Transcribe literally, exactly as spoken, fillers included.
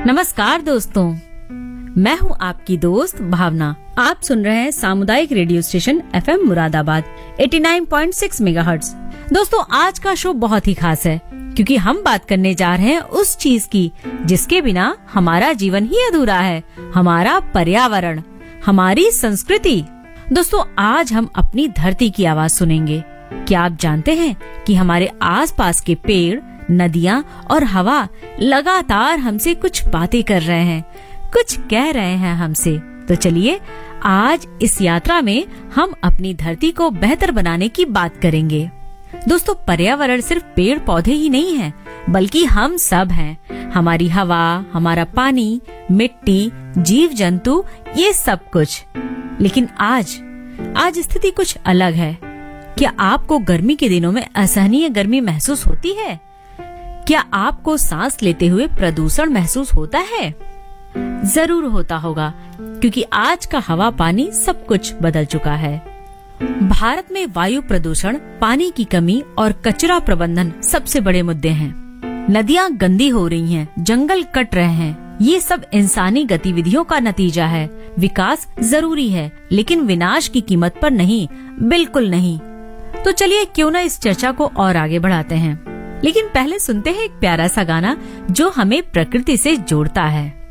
नमस्कार दोस्तों, मैं हूं आपकी दोस्त भावना। आप सुन रहे हैं सामुदायिक radio station F M Moradabad नवासी पॉइंट छह मेगाहर्ट्ज। दोस्तों, आज का शो बहुत ही खास है क्योंकि हम बात करने जा रहे हैं उस चीज की जिसके बिना हमारा जीवन ही अधूरा है, हमारा पर्यावरण, हमारी संस्कृति। दोस्तों, आज हम अपनी धरती की आवाज सुनेंगे। क्या आप जानते हैं कि हमारे आसपास के पेड़, नदियाँ और हवा लगातार हमसे कुछ बातें कर रहे हैं, कुछ कह रहे हैं हमसे। तो चलिए आज इस यात्रा में हम अपनी धरती को बेहतर बनाने की बात करेंगे। दोस्तों, पर्यावरण सिर्फ पेड़ पौधे ही नहीं है, बल्कि हम सब हैं। हमारी हवा, हमारा पानी, मिट्टी, जीव जंतु, ये सब कुछ। लेकिन आज आज स्थिति कुछ अलग है। क्या आपको गर्मी के दिनों में असहनीय गर्मी महसूस होती है? क्या आपको सांस लेते हुए प्रदूषण महसूस होता है? जरूर होता होगा, क्योंकि आज का हवा पानी सब कुछ बदल चुका है। भारत में वायु प्रदूषण, पानी की कमी और कचरा प्रबंधन सबसे बड़े मुद्दे हैं। नदियां गंदी हो रही हैं, जंगल कट रहे हैं। ये सब इंसानी गतिविधियों का नतीजा है। विकास जरूरी है, लेकिन विनाश की कीमत पर नहीं, बिल्कुल नहीं। तो चलिए क्यों न इस चर्चा को और आगे बढ़ाते हैं। लेकिन पहले सुनते हैं एक प्यारा सा गाना जो हमें प्रकृति से जोड़ता है।